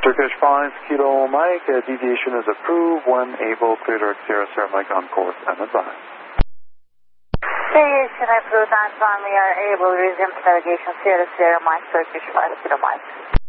Turkish 5, Kilo Mike, deviation is approved. When able, clear direct Sierra Sierra Mike on course and advise. Deviation approved on time. We are able to resume navigation Sierra Sierra Mike, Turkish 5, Kilo Mike.